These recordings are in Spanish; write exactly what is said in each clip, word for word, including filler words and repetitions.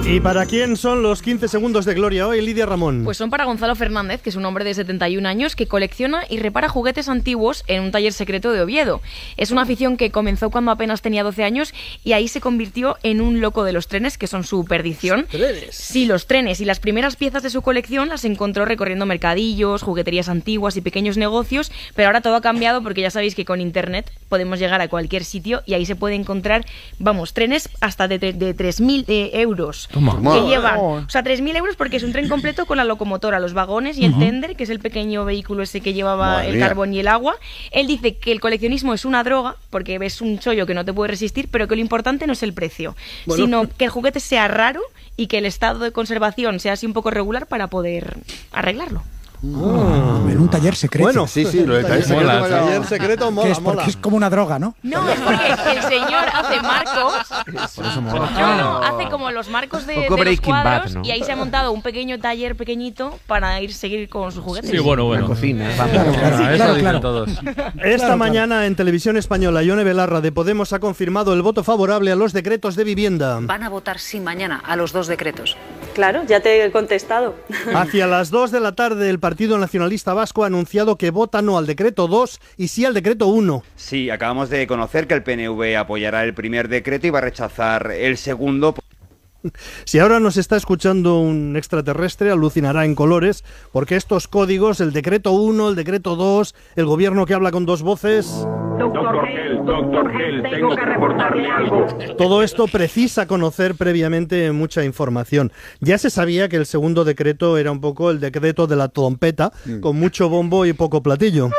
¿Y para quién son los quince segundos de gloria hoy, Lidia Ramón? Pues son para Gonzalo Fernández, que es un hombre de setenta y un años que colecciona y repara juguetes antiguos en un taller secreto de Oviedo. Es una afición que comenzó cuando apenas tenía doce años y ahí se convirtió en un loco de los trenes, que son su perdición. ¿Trenes? Sí, los trenes. Y las primeras piezas de su colección las encontró recorriendo mercadillos, jugueterías antiguas y pequeños negocios, pero ahora todo ha cambiado porque ya sabéis que con internet podemos llegar a cualquier sitio y ahí se puede encontrar, vamos, trenes hasta de, de, de tres mil eh, euros. Toma. Que llevan, o sea, tres mil euros porque es un tren completo con la locomotora, los vagones y el uh-huh. tender, que es el pequeño vehículo ese que llevaba Madre el mía. carbón y el agua. Él dice que el coleccionismo es una droga, porque ves un chollo que no te puede resistir, pero que lo importante no es el precio, bueno. sino que el juguete sea raro y que el estado de conservación sea así un poco regular para poder arreglarlo. Oh, en un taller secreto. Bueno, sí, sí, lo del taller secreto, mola, taller secreto mola, que es porque mola. es como una droga, ¿no? No, es porque el señor hace marcos. Por eso mola. No, no, hace como los marcos de, de los cuadros, ¿no? Y ahí se ha montado un pequeño taller pequeñito para ir seguir con sus juguetes. Sí, bueno, bueno. La cocina. Vamos, Claro, claro, eso claro, dicen claro. todos. Esta Claro, mañana claro. en Televisión Española, Ione Belarra de Podemos ha confirmado el voto favorable a los decretos de vivienda. Van a votar sí mañana a los dos decretos. Claro, ya te he contestado. Hacia las dos de la tarde, el Partido Nacionalista Vasco ha anunciado que vota no al decreto dos y sí al decreto uno. Sí, acabamos de conocer que el P N V apoyará el primer decreto y va a rechazar el segundo. Si ahora nos está escuchando un extraterrestre, alucinará en colores, porque estos códigos, el decreto uno, el decreto dos, el gobierno que habla con dos voces... Doctor Gel, doctor Gel, tengo que reportarle algo. Todo esto precisa conocer previamente mucha información. Ya se sabía que el segundo decreto era un poco el decreto de la trompeta, mm. con mucho bombo y poco platillo.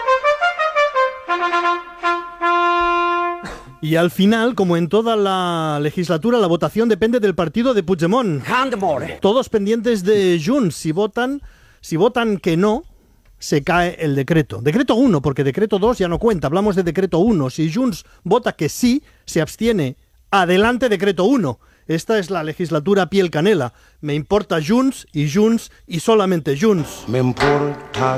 Y al final, como en toda la legislatura, la votación depende del partido de Puigdemont. Todos pendientes de Junts. Si votan, si votan que no, se cae el decreto. Decreto uno, porque decreto dos ya no cuenta. Hablamos de decreto uno. Si Junts vota que sí, se abstiene. Adelante decreto uno. Esta es la legislatura piel canela. Me importa Junts y Junts y solamente Junts. Me importa